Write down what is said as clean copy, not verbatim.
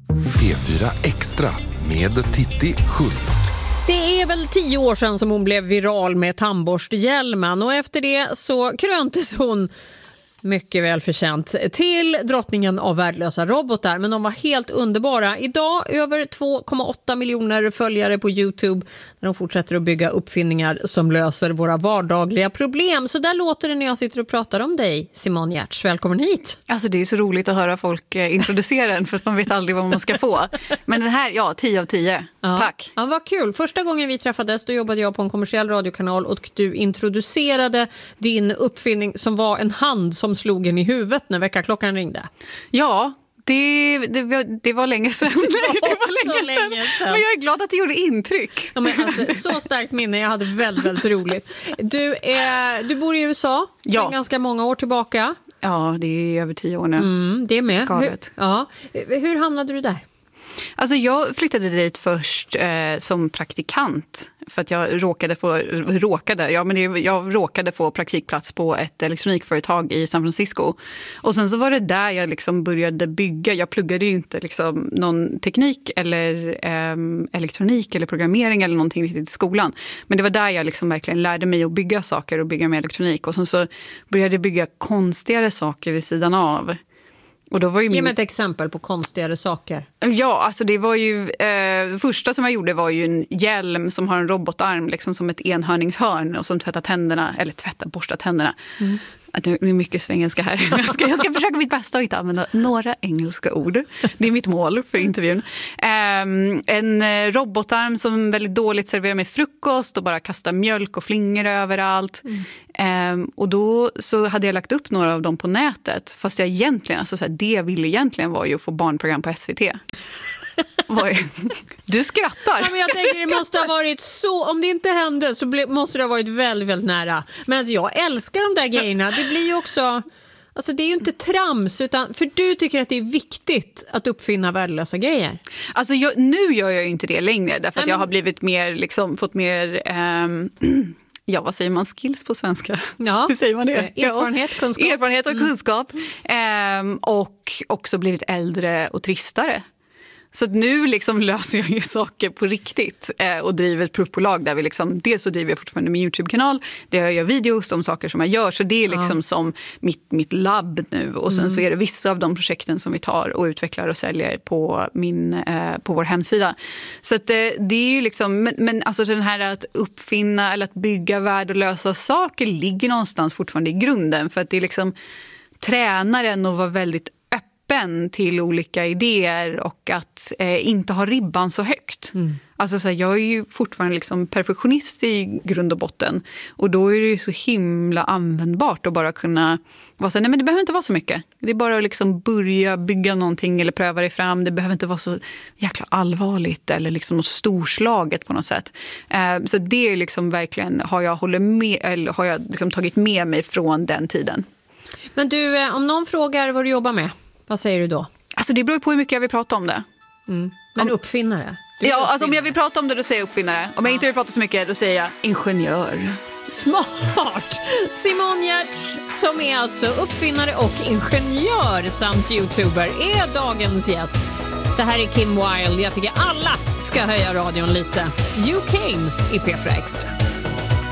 P4 Extra med Titti Schultz. Det är väl 10 år sedan som hon blev viral med tandborsthjälmen och efter det så kröntes hon mycket väl förtjänt till drottningen av värdelösa robotar, men de var helt underbara. Idag över 2,8 miljoner följare på YouTube när de fortsätter att bygga uppfinningar som löser våra vardagliga problem. Så där låter det när jag sitter och pratar om dig, Simone Giertz. Välkommen hit. Alltså det är så roligt att höra folk introducera den för att man vet aldrig vad man ska få. Men den här, ja, 10 av 10. Ja. Tack. Ja, vad kul. Första gången vi träffades då jobbade jag på en kommersiell radiokanal och du introducerade din uppfinning som var en hand som slog en i huvudet när väckarklockan ringde. Ja, det var länge sedan. Det var länge sedan. Men jag är glad att det gjorde intryck. Ja, men alltså, så starkt minne. Jag hade väldigt, väldigt roligt. Du bor i USA sedan ganska många år tillbaka. Ja, det är över 10 år nu. Det är med. Hur hamnade du där? Alltså jag flyttade dit först som praktikant för att jag råkade få praktikplats på ett elektronikföretag i San Francisco. Och sen så var det där jag liksom började bygga. Jag pluggade ju inte liksom någon teknik eller elektronik eller programmering eller någonting riktigt i skolan. Men det var där jag liksom verkligen lärde mig att bygga saker och bygga med elektronik. Och sen så började jag bygga konstigare saker vid sidan av. Och då var ju Ge mig ett exempel på konstigare saker. Ja, alltså det var ju... det första som jag gjorde var ju en hjälm som har en robotarm liksom som ett enhörningshörn och som borstar tänderna. Det är mycket svengelska här. Jag ska försöka mitt bästa att inte använda några engelska ord. Det är mitt mål för intervjun. En robotarm som väldigt dåligt serverar mig frukost och bara kastar mjölk och flingor överallt. Och då så hade jag lagt upp några av dem på nätet. Fast jag egentligen, alltså så här, det jag ville egentligen var ju att få barnprogram på SVT. Du skrattar. Ja, men jag tänker det måste ha varit så, om det inte hände så måste det ha varit väldigt, väldigt nära. Men alltså, jag älskar de där grejerna. Det blir ju också, alltså det är ju inte trams utan, för du tycker att det är viktigt att uppfinna värdelösa grejer. Alltså nu gör jag ju inte det längre därför att jag har blivit mer, liksom, fått mer... Ja, vad säger man? Skills på svenska? Ja, hur säger man det? Erfarenhet och kunskap. Och också blivit äldre och tristare. Så att nu liksom löser jag ju saker på riktigt och driver ett proffbolag där vi liksom, dels så driver jag fortfarande min YouTube-kanal där jag gör videos om saker som jag gör, så det är liksom som mitt labb nu, och sen så är det vissa av de projekten som vi tar och utvecklar och säljer på vår hemsida. Så att det är ju liksom, men alltså den här att uppfinna eller att bygga värld och lösa saker ligger någonstans fortfarande i grunden, för att det är liksom tränaren att vara väldigt till olika idéer och att inte ha ribban så högt. Alltså så här, jag är ju fortfarande liksom perfektionist i grund och botten, och då är det ju så himla användbart att bara kunna vara så här, nej men det behöver inte vara så mycket. Det är bara att liksom börja bygga någonting eller pröva det fram. Det behöver inte vara så jäkla allvarligt eller liksom något storslaget på något sätt. Så det är liksom verkligen har jag liksom tagit med mig från den tiden. Men du, om någon frågar vad du jobbar med, vad säger du då? Alltså det beror på hur mycket jag vill prata om det. Men uppfinnare? Ja, alltså om jag vill prata om det då säger jag uppfinnare. Om jag inte vill prata så mycket då säger jag ingenjör. Smart! Simone Giertz, som är alltså uppfinnare och ingenjör samt YouTuber, är dagens gäst. Det här är Kim Wilde. Jag tycker alla ska höja radion lite. You Came i P4 Extra.